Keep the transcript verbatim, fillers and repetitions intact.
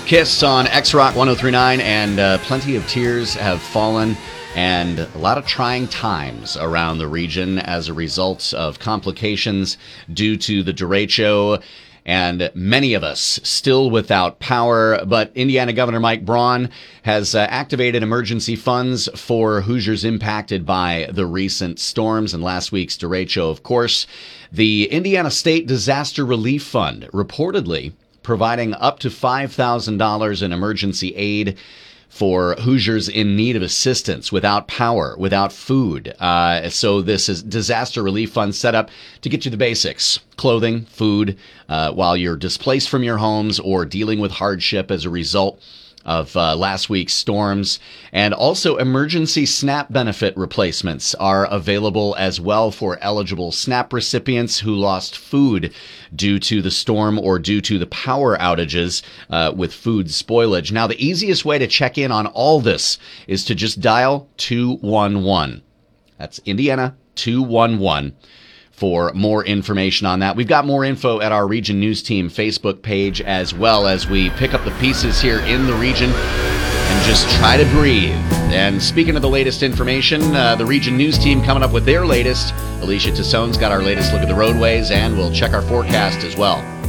Kiss on X-Rock one oh three point nine, and uh, plenty of tears have fallen and a lot of trying times around the region as a result of complications due to the derecho, and many of us still without power. But Indiana Governor Mike Braun has uh, activated emergency funds for Hoosiers impacted by the recent storms and last week's derecho, of course. The Indiana State Disaster Relief Fund reportedly providing up to five thousand dollars in emergency aid for Hoosiers in need of assistance, without power, without food. Uh, so this is disaster relief fund set up to get you the basics: clothing, food, uh, while you're displaced from your homes or dealing with hardship as a result of uh, last week's storms. And also emergency SNAP benefit replacements are available as well for eligible SNAP recipients who lost food due to the storm or due to the power outages uh, with food spoilage. Now, the easiest way to check in on all this is to just dial two one one. That's Indiana two one one. For more information on that. We've got more info at our Region News Team Facebook page, as well as we pick up the pieces here in the region and just try to breathe. And speaking of the latest information, uh, the Region News Team coming up with their latest. Alicia Tassone's got our latest look at the roadways, and we'll check our forecast as well.